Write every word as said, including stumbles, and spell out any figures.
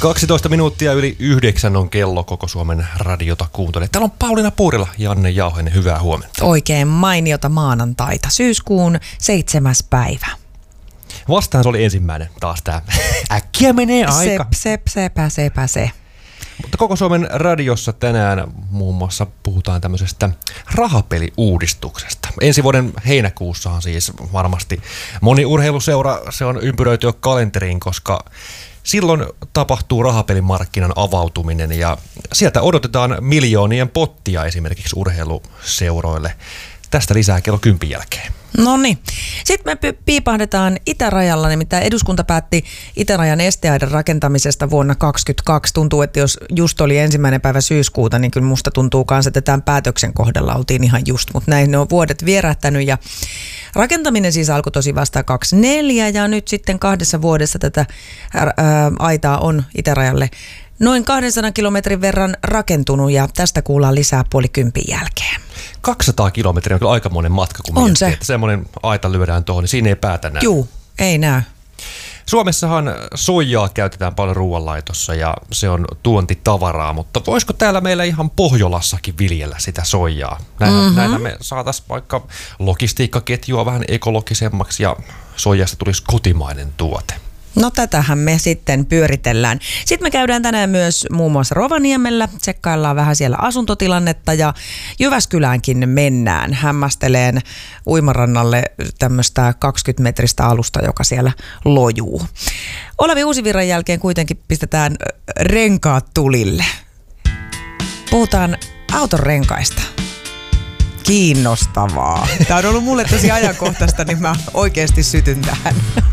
kaksitoista minuuttia yli yhdeksän on kello Koko Suomen radiota kuuntelee. Täällä on Pauliina Puurila, Janne Jauhinen, hyvää huomenta. Oikein mainiota maanantaita, syyskuun seitsemäs päivä. Vastaan se oli ensimmäinen taas tää. Äkkiä menee aika. Se, se, sepä, sepä, se. Mutta Koko Suomen radiossa tänään muun muassa puhutaan tämmöisestä rahapeliuudistuksesta. Ensi vuoden heinäkuussahan siis varmasti moni urheiluseura se on ympyröity jo kalenteriin, koska silloin tapahtuu rahapelimarkkinan avautuminen ja sieltä odotetaan miljoonien pottia esimerkiksi urheiluseuroille. Tästä lisää kello kympin jälkeen. No niin. Sitten me piipahdetaan itärajalla, nimittäin eduskunta päätti itärajan esteaiden rakentamisesta vuonna kaksituhattakaksikymmentäkaksi. Tuntuu, että jos just oli ensimmäinen päivä syyskuuta, niin kyllä musta tuntuu kanssa, että tämän päätöksen kohdalla oltiin ihan just, mutta näin ne on vuodet vierähtänyt ja rakentaminen siis alkoi tosi vasta kaksikymmentäneljä ja nyt sitten kahdessa vuodessa tätä ää, aitaa on itärajalle noin kahdensadan kilometrin verran rakentunut ja tästä kuullaan lisää puoli kympin jälkeen. kaksisataa kilometriä on kyllä aikamoinen matka, kun on miettii, se. Että semmoinen aita lyödään tuohon, niin siinä ei päätä näy. Juu, ei näy. Suomessahan soijaa käytetään paljon ruoanlaitossa ja se on tuontitavaraa, mutta voisiko täällä meillä ihan Pohjolassakin viljellä sitä soijaa? Näinhän, mm-hmm. näinhän me saataisiin vaikka logistiikkaketjua vähän ekologisemmaksi ja soijasta tulisi kotimainen tuote. No tätähän me sitten pyöritellään. Sitten me käydään tänään myös muun muassa Rovaniemellä, tsekkaillaan vähän siellä asuntotilannetta ja Jyväskyläänkin mennään hämmästeleen uimarannalle tämmöistä kaksikymmentä metristä alusta, joka siellä lojuu. Olavi Uusivirran jälkeen kuitenkin pistetään renkaat tulille. Puhutaan auton renkaista. Kiinnostavaa. Tämä on ollut mulle tosi ajankohtaista, niin mä oikeasti sytyn tähän.